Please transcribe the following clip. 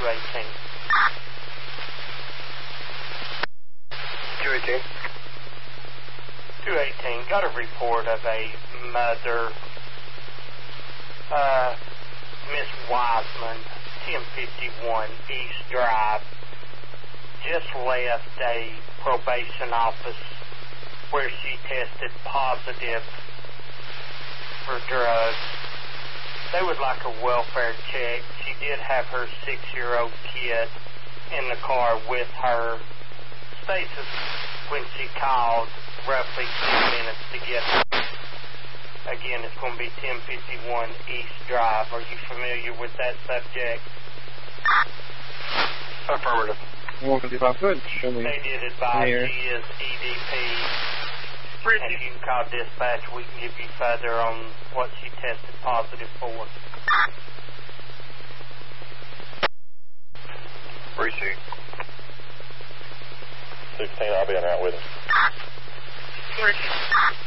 218. 218. 218. Got a report of a mother, Miss Wiseman, 1051 East Drive, just left a probation office where she tested positive for drugs. They would like a welfare check. She did have her 6-year-old kid in the car with her. States when she called, roughly 10 minutes to get her. Again, it's going to be 1051 East Drive. Are you familiar with that subject? Affirmative. Well, if I could, show me. They did advise here. she is EDP. If you can call dispatch, we can give you further on what she tested positive for. Receipt. 16, I'll be en route with him.